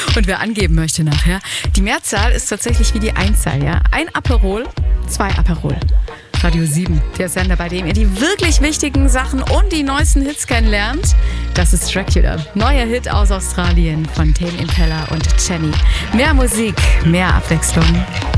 Und wer angeben möchte nachher, die Mehrzahl ist tatsächlich wie die Einzahl, ja? Ein Aperol, 2 Aperol. Radio 7, der Sender, bei dem ihr die wirklich wichtigen Sachen und die neuesten Hits kennenlernt. Das ist Dracula. Neuer Hit aus Australien von Tame Impala und Jenny. Mehr Musik, mehr Abwechslung.